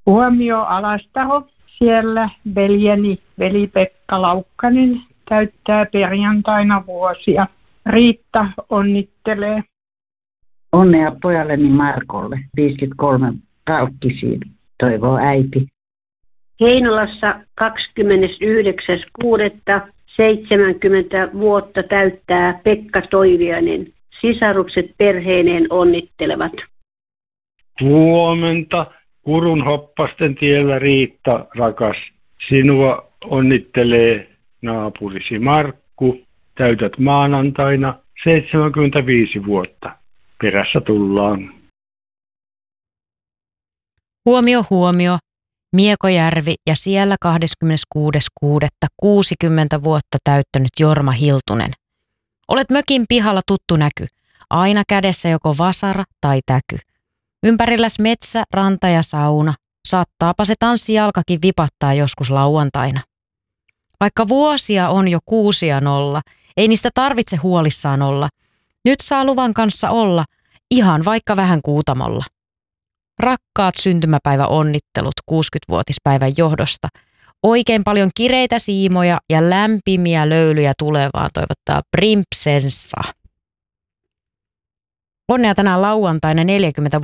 Huomio Alastaho. Siellä veljeni veli-Pekka Laukkanen täyttää perjantaina vuosia. Riitta onnittelee. Onnea pojalleni Markolle, 53 Raukkisiin, toivoo äiti. Heinolassa 29.6.70 vuotta täyttää Pekka Toiviainen. Sisarukset perheineen onnittelevat. Huomenta, Kurunhoppasten tiellä Riitta, rakas. Sinua onnittelee naapurisi Markku. Täytät maanantaina 75 vuotta. Perässä tullaan. Huomio. Miekojärvi ja siellä 26.6. vuotta täyttänyt Jorma Hiltunen. Olet mökin pihalla tuttu näky. Aina kädessä joko vasara tai täky. Ympärilläs metsä, ranta ja sauna. Saattaapa se tanssijalkakin vipattaa joskus lauantaina. Vaikka vuosia on jo 6 ja 0, ei niistä tarvitse huolissaan olla. Nyt saa luvan kanssa olla, ihan vaikka vähän Kuutamolla. Rakkaat syntymäpäiväonnittelut 60-vuotispäivän johdosta. Oikein paljon kireitä siimoja ja lämpimiä löylyjä tulevaan toivottaa Primpsensa. Onnea tänään lauantaina 40